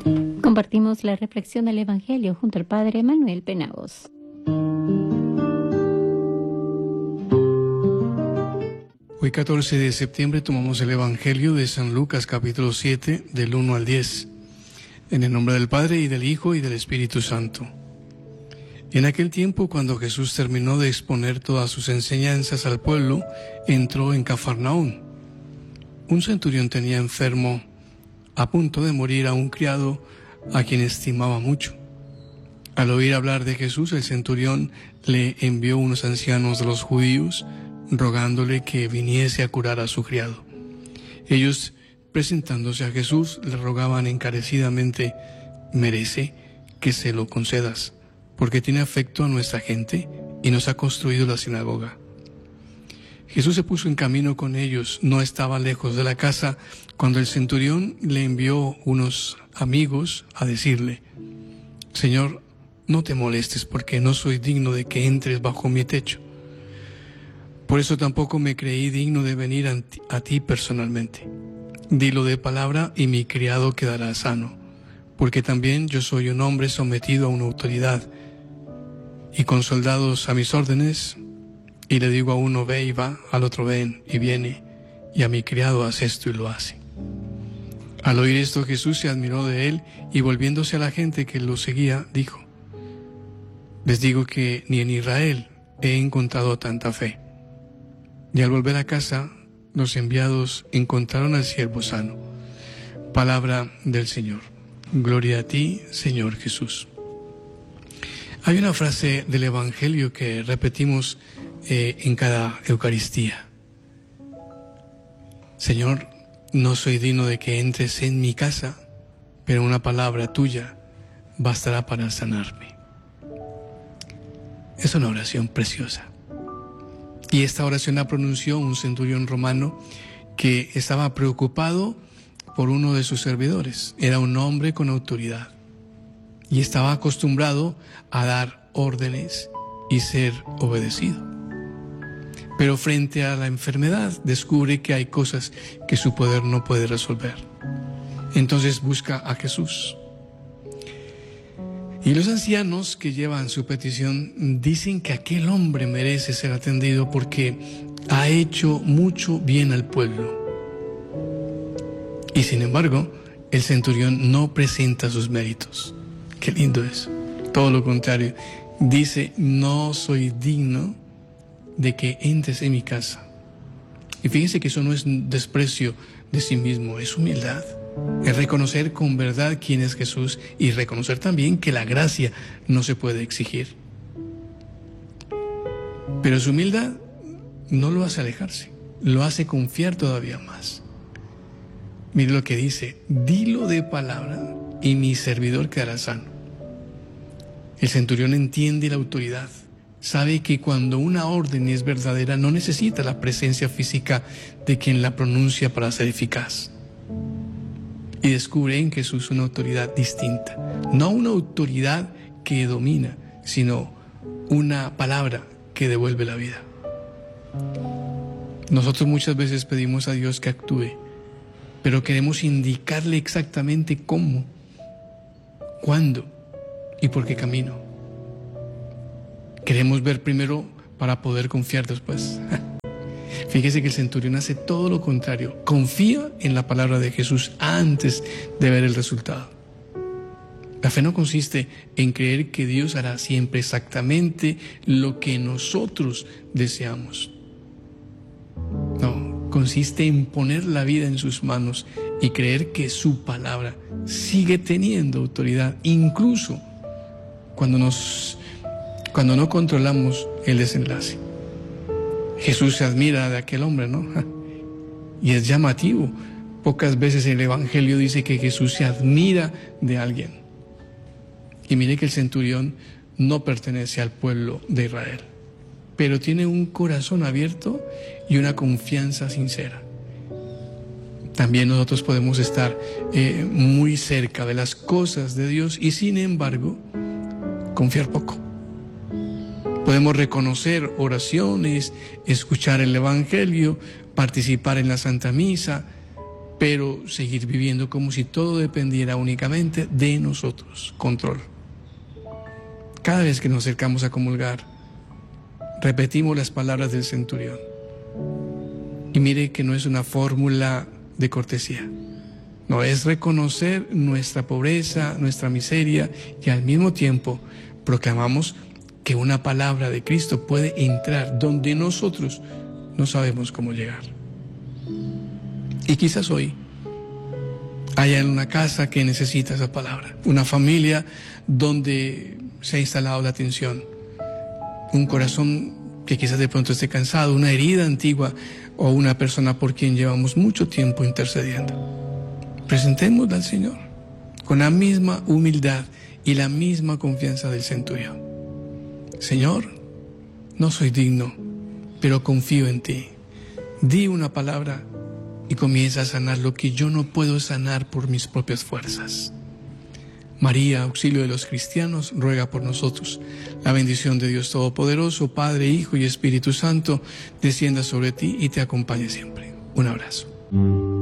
Compartimos la reflexión del Evangelio junto al Padre Manuel Penagos. Hoy 14 de septiembre tomamos el Evangelio de San Lucas capítulo 7 del 1 al 10. En el nombre del Padre y del Hijo y del Espíritu Santo. En aquel tiempo, cuando Jesús terminó de exponer todas sus enseñanzas al pueblo, entró en Cafarnaún. Un centurión tenía enfermo, a punto de morir, a un criado a quien estimaba mucho. Al oír hablar de Jesús, el centurión le envió unos ancianos de los judíos, rogándole que viniese a curar a su criado. Ellos, presentándose a Jesús, le rogaban encarecidamente: merece que se lo concedas, porque tiene afecto a nuestra gente y nos ha construido la sinagoga. Jesús se puso en camino con ellos, no estaba lejos de la casa, cuando el centurión le envió unos amigos a decirle: Señor, no te molestes, porque no soy digno de que entres bajo mi techo. Por eso tampoco me creí digno de venir a ti personalmente. Dilo de palabra y mi criado quedará sano, porque también yo soy un hombre sometido a una autoridad, y con soldados a mis órdenes, y le digo a uno ve y va, al otro ven y viene, y a mi criado haz esto y lo hace. Al oír esto, Jesús se admiró de él, y volviéndose a la gente que lo seguía, dijo: les digo que ni en Israel he encontrado tanta fe. Y al volver a casa, los enviados encontraron al siervo sano. Palabra del Señor. Gloria a ti, Señor Jesús. Hay una frase del Evangelio que repetimos en cada Eucaristía. Señor, no soy digno de que entres en mi casa, pero una palabra tuya bastará para sanarme. Es una oración preciosa. Y esta oración la pronunció un centurión romano que estaba preocupado por uno de sus servidores. Era un hombre con autoridad y estaba acostumbrado a dar órdenes y ser obedecido. Pero frente a la enfermedad descubre que hay cosas que su poder no puede resolver. Entonces busca a Jesús. Y los ancianos que llevan su petición dicen que aquel hombre merece ser atendido porque ha hecho mucho bien al pueblo. Y sin embargo, el centurión no presenta sus méritos. Qué lindo es. Todo lo contrario. Dice: no soy digno de que entres en mi casa. Y fíjense que eso no es desprecio de sí mismo, es humildad. Es reconocer con verdad quién es Jesús y reconocer también que la gracia no se puede exigir. Pero su humildad no lo hace alejarse, lo hace confiar todavía más. Mire lo que dice: dilo de palabra y mi servidor quedará sano. El centurión entiende la autoridad, sabe que cuando una orden es verdadera no necesita la presencia física de quien la pronuncia para ser eficaz. Y descubre en Jesús una autoridad distinta, no una autoridad que domina, sino una palabra que devuelve la vida. Nosotros muchas veces pedimos a Dios que actúe, pero queremos indicarle exactamente cómo, cuándo y por qué camino. Queremos ver primero para poder confiar después. Fíjese que el centurión hace todo lo contrario. Confía en la palabra de Jesús antes de ver el resultado. La fe no consiste en creer que Dios hará siempre exactamente lo que nosotros deseamos. No, consiste en poner la vida en sus manos y creer que su palabra sigue teniendo autoridad, incluso cuando no controlamos el desenlace. Jesús se admira de aquel hombre, ¿no? Y es llamativo. Pocas veces el Evangelio dice que Jesús se admira de alguien. Y mire que el centurión no pertenece al pueblo de Israel, pero tiene un corazón abierto y una confianza sincera. También nosotros podemos estar muy cerca de las cosas de Dios y sin embargo confiar poco. Podemos reconocer oraciones, escuchar el Evangelio, participar en la Santa Misa, pero seguir viviendo como si todo dependiera únicamente de nosotros. Control. Cada vez que nos acercamos a comulgar, repetimos las palabras del centurión. Y mire que no es una fórmula de cortesía. No, es reconocer nuestra pobreza, nuestra miseria, y al mismo tiempo proclamamos que una palabra de Cristo puede entrar donde nosotros no sabemos cómo llegar. Y quizás hoy haya una casa que necesita esa palabra, una familia donde se ha instalado la tensión, un corazón que quizás de pronto esté cansado, una herida antigua o una persona por quien llevamos mucho tiempo intercediendo. Presentémosla al Señor con la misma humildad y la misma confianza del centurión. Señor, no soy digno, pero confío en ti. Di una palabra y comienza a sanar lo que yo no puedo sanar por mis propias fuerzas. María, auxilio de los cristianos, ruega por nosotros. La bendición de Dios Todopoderoso, Padre, Hijo y Espíritu Santo, descienda sobre ti y te acompañe siempre. Un abrazo.